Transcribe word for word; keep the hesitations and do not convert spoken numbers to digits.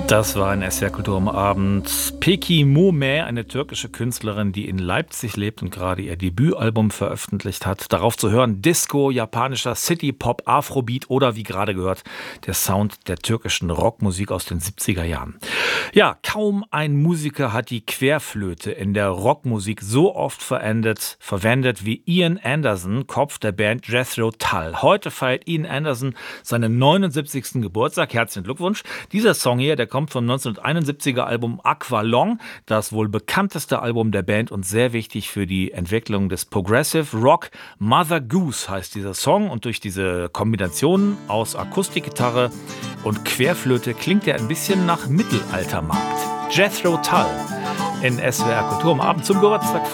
Das war ein S W R Kultur am Abend. Peki Mume, eine türkische Künstlerin, die in Leipzig lebt und gerade ihr Debütalbum veröffentlicht hat. Darauf zu hören Disco, japanischer City-Pop, Afrobeat oder wie gerade gehört, der Sound der türkischen Rockmusik aus den siebziger Jahren. Ja, kaum ein Musiker hat die Querflöte in der Rockmusik so oft verendet, verwendet wie Ian Anderson, Kopf der Band Jethro Tull. Heute feiert Ian Anderson seinen neunundsiebzigsten Geburtstag. Herzlichen Glückwunsch. Dieser Song hier, der kommt vom neunzehnhunderteinundsiebziger Album Aqualung, das wohl bekannteste Album der Band und sehr wichtig für die Entwicklung des Progressive Rock. Mother Goose heißt dieser Song und durch diese Kombination aus Akustikgitarre und Querflöte klingt er ein bisschen nach Mittelaltermarkt. Jethro Tull in S W R Kultur am Abend zum Geburtstag von